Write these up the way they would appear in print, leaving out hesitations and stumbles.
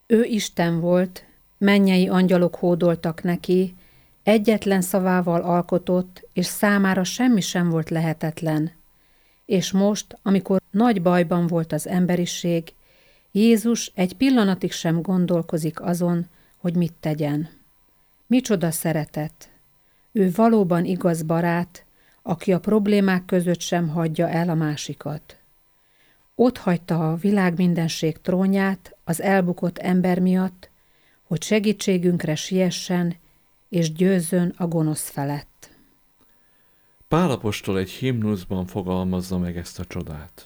Ő Isten volt, mennyei angyalok hódoltak neki, egyetlen szavával alkotott, és számára semmi sem volt lehetetlen. És most, amikor nagy bajban volt az emberiség, Jézus egy pillanatig sem gondolkozik azon, hogy mit tegyen. Micsoda szeretet! Ő valóban igaz barát, aki a problémák között sem hagyja el a másikat. Ott hagyta a világ mindenség trónját az elbukott ember miatt, hogy segítségünkre siessen és győzzön a gonosz felett. Pál apostol egy himnuszban fogalmazza meg ezt a csodát.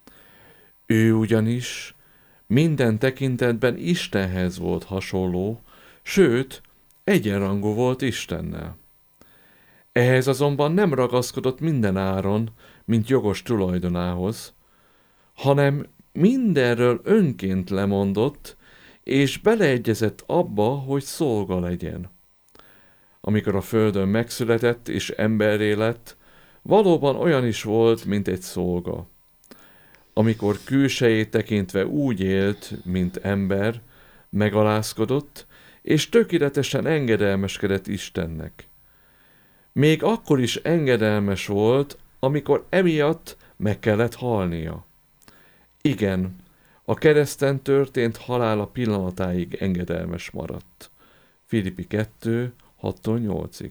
Ő ugyanis minden tekintetben Istenhez volt hasonló, sőt, egyenrangú volt Istennel. Ehhez azonban nem ragaszkodott minden áron, mint jogos tulajdonához, hanem mindenről önként lemondott, és beleegyezett abba, hogy szolga legyen. Amikor a földön megszületett és emberré lett, valóban olyan is volt, mint egy szolga. Amikor külsejét tekintve úgy élt, mint ember, megalázkodott, és tökéletesen engedelmeskedett Istennek. Még akkor is engedelmes volt, amikor emiatt meg kellett halnia. Igen, a kereszten történt halála pillanatáig engedelmes maradt. Filippi 2, 6-8-ig.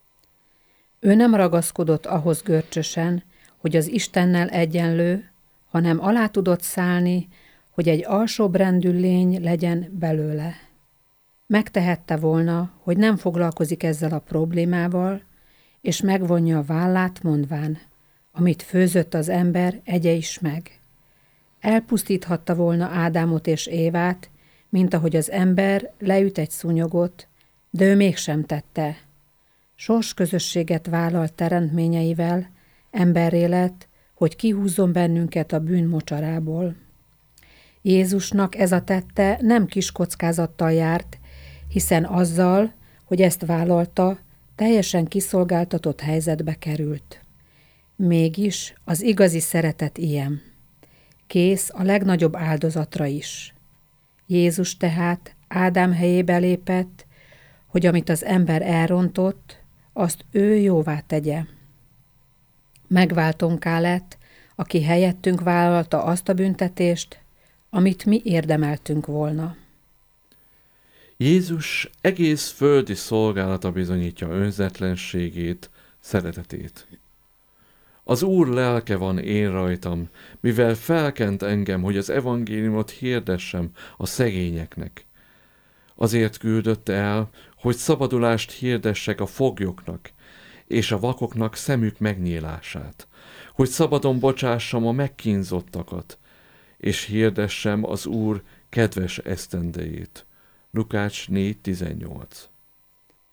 Ő nem ragaszkodott ahhoz görcsösen, hogy az Istennel egyenlő, hanem alá tudott szállni, hogy egy alsóbbrendű lény legyen belőle. Megtehette volna, hogy nem foglalkozik ezzel a problémával, és megvonja a vállát, mondván, amit főzött az ember, egye is meg. Elpusztíthatta volna Ádámot és Évát, mint ahogy az ember leüt egy szúnyogot, de ő mégsem tette. Sorsközösséget vállalt teremtményeivel, emberré lett, hogy kihúzzon bennünket a bűn mocsarából. Jézusnak ez a tette nem kis kockázattal járt, hiszen azzal, hogy ezt vállalta, teljesen kiszolgáltatott helyzetbe került. Mégis az igazi szeretet ilyen. Kész a legnagyobb áldozatra is. Jézus tehát Ádám helyébe lépett, hogy amit az ember elrontott, azt ő jóvá tegye. Megváltónká lett, aki helyettünk vállalta azt a büntetést, amit mi érdemeltünk volna. Jézus egész földi szolgálata bizonyítja önzetlenségét, szeretetét. Az Úr lelke van én rajtam, mivel felkent engem, hogy az evangéliumot hirdessem a szegényeknek. Azért küldött el, hogy szabadulást hirdessek a foglyoknak, és a vakoknak szemük megnyílását, hogy szabadon bocsássam a megkínzottakat, és hirdessem az Úr kedves esztendejét. Lukács 4.18.